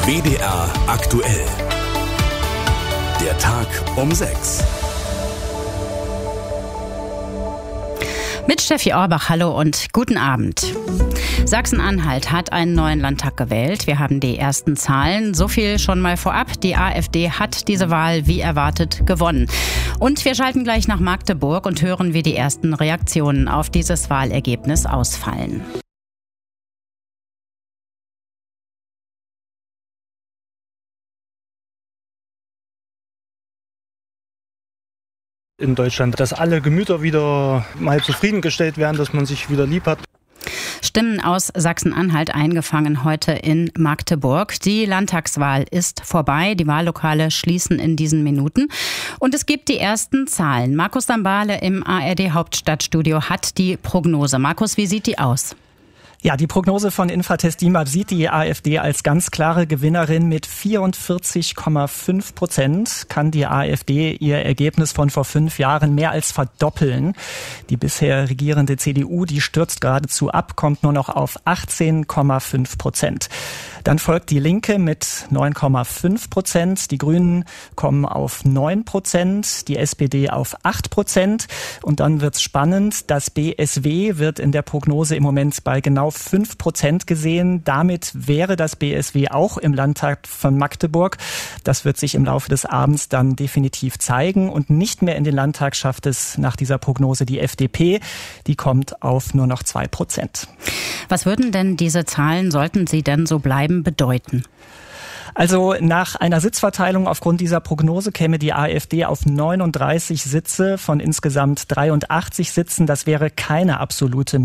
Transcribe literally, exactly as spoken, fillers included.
W D R aktuell. Der Tag um sechs. Mit Steffi Orbach, hallo und guten Abend. Sachsen-Anhalt hat einen neuen Landtag gewählt. Wir haben die ersten Zahlen. So viel schon mal vorab. Die AfD hat diese Wahl wie erwartet gewonnen. Und wir schalten gleich nach Magdeburg und hören, wie die ersten Reaktionen auf dieses Wahlergebnis ausfallen. In Deutschland, dass alle Gemüter wieder mal zufriedengestellt werden, dass man sich wieder lieb hat. Stimmen aus Sachsen-Anhalt eingefangen heute in Magdeburg. Die Landtagswahl ist vorbei. Die Wahllokale schließen in diesen Minuten. Und es gibt die ersten Zahlen. Markus Dambale im A R D Hauptstadtstudio hat die Prognose. Markus, wie sieht die aus? Ja, die Prognose von Infratest DIMAP sieht die AfD als ganz klare Gewinnerin. Mit vierundvierzig Komma fünf Prozent kann die AfD ihr Ergebnis von vor fünf Jahren mehr als verdoppeln. Die bisher regierende C D U, die stürzt geradezu ab, kommt nur noch auf achtzehn Komma fünf Prozent. Dann folgt die Linke mit neun Komma fünf Prozent. Die Grünen kommen auf neun Prozent, die S P D auf acht Prozent. Und dann wird's spannend. Das B S W wird in der Prognose im Moment bei genau fünf Prozent gesehen. Damit wäre das B S W auch im Landtag von Magdeburg. Das wird sich im Laufe des Abends dann definitiv zeigen. Und nicht mehr in den Landtag schafft es nach dieser Prognose die F D P. Die kommt auf nur noch zwei Prozent. Was würden denn diese Zahlen, sollten sie denn so bleiben, bedeuten? Also nach einer Sitzverteilung aufgrund dieser Prognose käme die AfD auf neununddreißig Sitze von insgesamt dreiundachtzig Sitzen. Das wäre keine absolute